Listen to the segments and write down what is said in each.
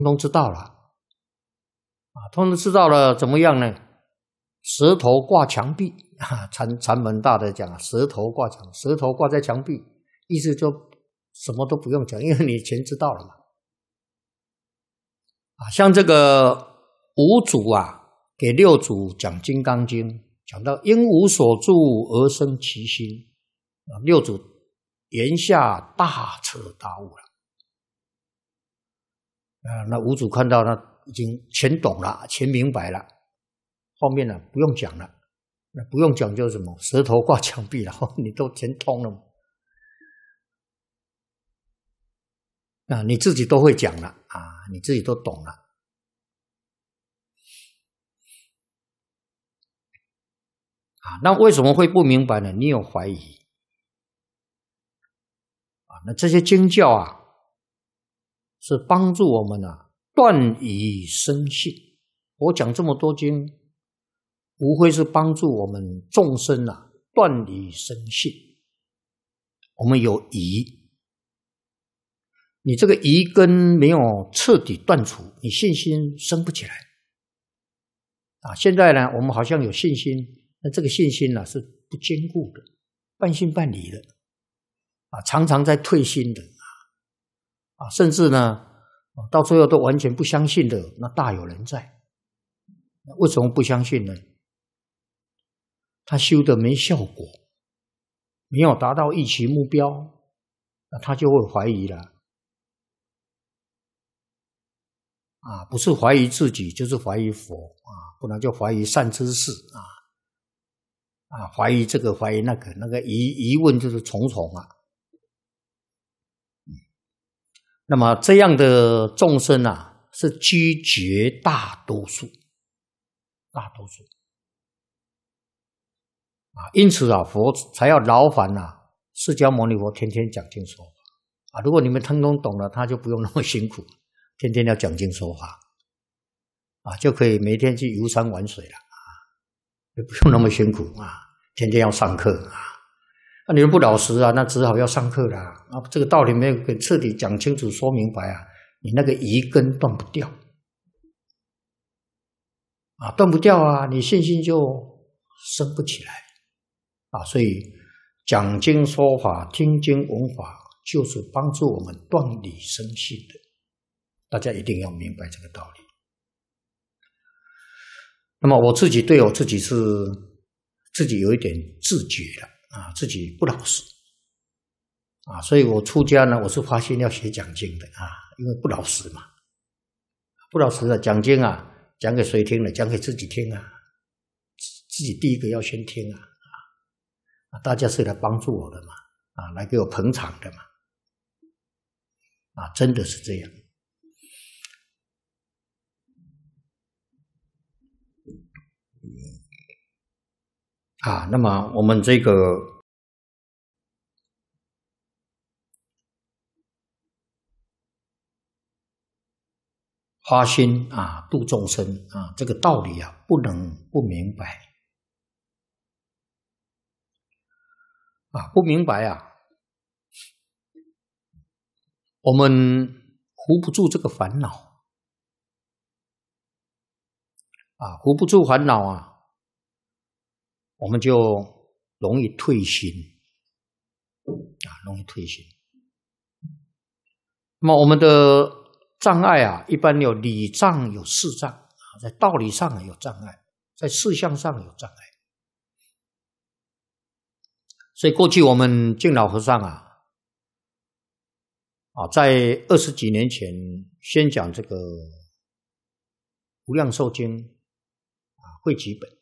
通知道了通通知道了，怎么样呢？舌头挂墙壁禅门大德讲舌头挂在墙壁，意思就什么都不用讲，因为你全知道了嘛。像这个五祖给六祖讲《金刚经》，讲到因无所住而生其心，六祖言下大彻大悟了。那五祖看到他已经全懂了，全明白了，后面呢不用讲了，那不用讲就是什么舌头挂墙壁了，你都全通了，你自己都会讲了你自己都懂了那为什么会不明白呢？你有怀疑那这些经教是帮助我们断疑生信。我讲这么多经，无非是帮助我们众生断疑生信。我们有疑，你这个疑根没有彻底断除，你信心生不起来现在呢，我们好像有信心，那这个信心是不坚固的，半信半疑的常常在退心的甚至呢到最后都完全不相信的，那大有人在。为什么不相信呢？他修的没效果，没有达到预期目标，那他就会怀疑了不是怀疑自己，就是怀疑佛不然就怀疑善知识怀疑这个怀疑那个疑问就是重重那么这样的众生是居绝大多数因此佛才要劳烦释迦牟尼佛天天讲经说法如果你们通通懂了，他就不用那么辛苦，天天要讲经说法就可以每天去游山玩水了就不用那么辛苦天天要上课你们不老实那只好要上课了这个道理没有给彻底讲清楚说明白你那个疑根断不掉断不掉你信心就生不起来所以讲经说法听经闻法就是帮助我们断理生信的，大家一定要明白这个道理。那么我自己对我自己是自己有一点自觉了自己不老实所以我出家呢，我是发心要学讲经的因为不老实嘛，不老实的讲经讲给谁听呢？讲给自己听自己第一个要先听大家是来帮助我的嘛来给我捧场的嘛真的是这样那么我们这个发心度众生这个道理不能不明白不明白我们扶不住这个烦恼扶不住烦恼我们就容易退心容易退心。那么我们的障碍一般有理障有事障在道理上有障碍，在事项上有障碍。所以过去我们净老和尚在20几年前先讲这个无量寿经汇集本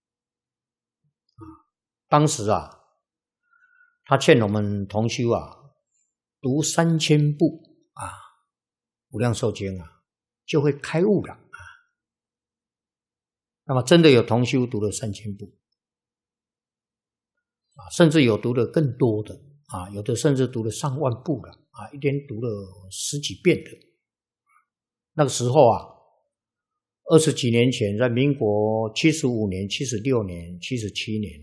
当时他劝我们同修读3000部无量寿经就会开悟了那么真的有同修读了3000部甚至有读了更多的有的甚至读了上万部了一天读了10几遍的。那个时候20几年前，在民国75年、76年、77年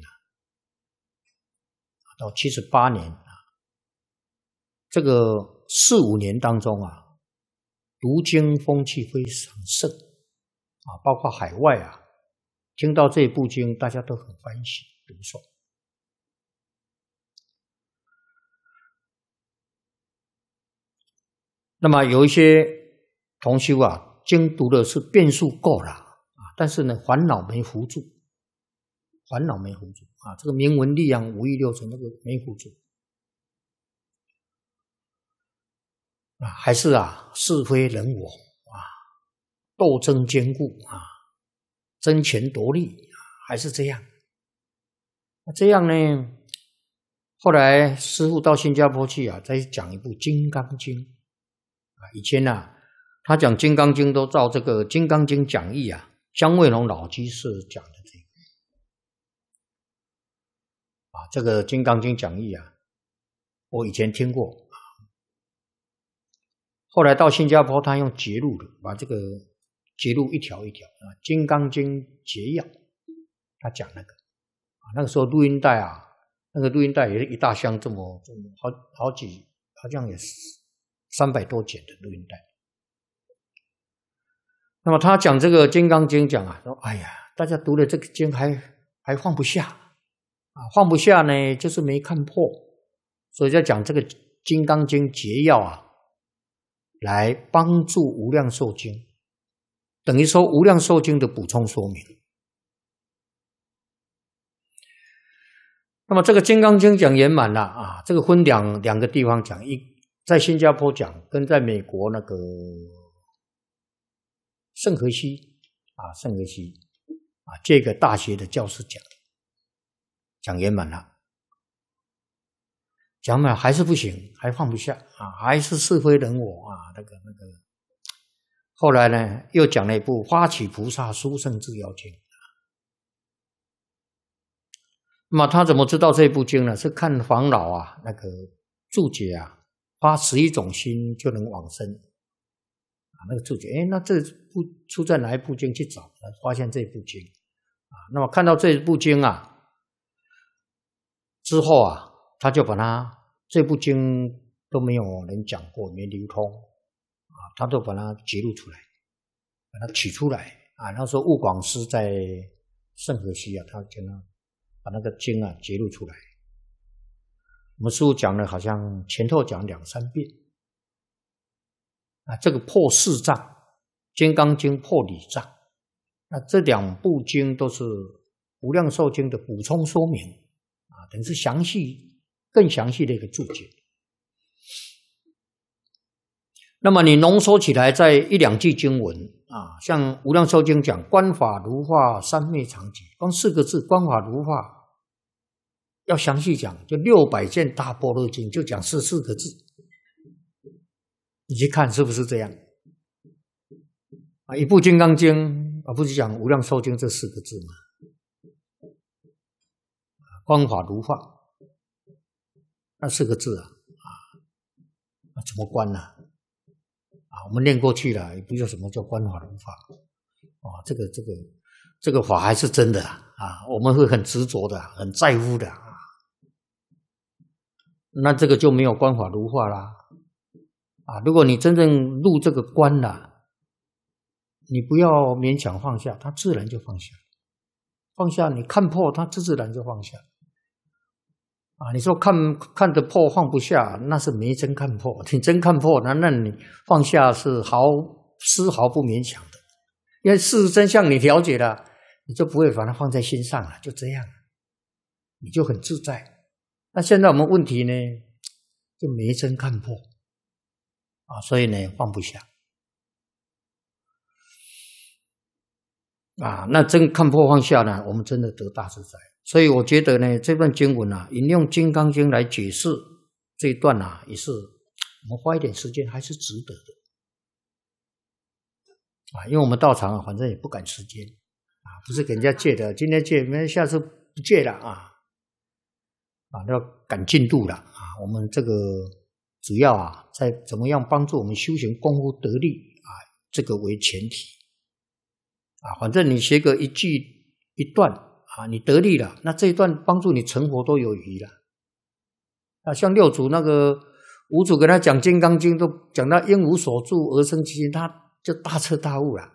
到78年这个4、5年当中读经风气非常盛包括海外听到这部经，大家都很欢喜读诵。那么有一些同修经读的是遍数够了但是呢，烦恼没扶住，这个明文利养无欲六尘那个没扶住还是是非人我斗争坚固争权夺利还是这样。那这样呢，后来师父到新加坡去再讲一部《金刚经》以前他讲《金刚经》都照这个《金刚经》讲义姜惠龙老居士讲的这个这个《金刚经》讲义我以前听过后来到新加坡，他用节录的，把这个节录一条一条《金刚经》节要，他讲那个那个时候录音带那个录音带也是一大箱这么好像也是300多卷的录音带。那么他讲这个《金刚经》讲说哎呀，大家读了这个经还放不下放不下呢，就是没看破，所以在讲这个《金刚经》节要来帮助无量寿经，等于说无量寿经的补充说明。那么这个《金刚经》讲圆满了这个分两个地方讲，在新加坡讲，跟在美国那个圣荷西这个大学的教师讲圆满了。讲满还是不行，还放不下还是是非人我那个。后来呢，又讲了一部《发起菩萨殊胜智要经》。那么他怎么知道这部经呢？是看黄老那个注解发11种心就能往生那个注解，那这部出在哪一部经去找？发现这部经那么看到这部经之后他就把这部经都没有人讲过，没流通他都把它揭露出来，把它取出来那时候悟广师在圣荷西他就把那个经揭露出来。我们师父讲了，好像前头讲2-3遍这个破四障，《金刚经》破理障，那这2部经都是无量寿经的补充说明等于是更详细的一个注解。那么你浓缩起来在1-2句经文像无量寿经讲观法如化三昧常寂，光4个字观法如化要详细讲，就600卷大般若经就讲4个字，你去看是不是这样一部金刚经不是讲无量寿经这4个字吗？观法如化那4个字怎么观呢我们念过去了，也不知道什么叫观法如法这个法还是真的我们会很执着的，很在乎的那这个就没有观法如化啦如果你真正入这个观了，你不要勉强放下，它自然就放下。放下你看破，它自然就放下你说看得破放不下，那是没真看破。你真看破，那你放下是丝毫不勉强的，因为事实真相你了解了，你就不会把它放在心上了，就这样你就很自在。那现在我们问题呢，就没真看破所以呢放不下那真看破放下呢，我们真的得大自在。所以我觉得呢，这段经文引用《金刚经》来解释这一段也是我们花一点时间还是值得的因为我们道场反正也不赶时间不是给人家借的，今天借，明天下次不借了要赶进度了我们这个主要在怎么样帮助我们修行功夫得力这个为前提反正你学个一句一段你得力了，那这一段帮助你成佛都有余了像六祖那个五祖跟他讲《金刚经》，都讲到因无所住而生其心，他就大彻大悟了。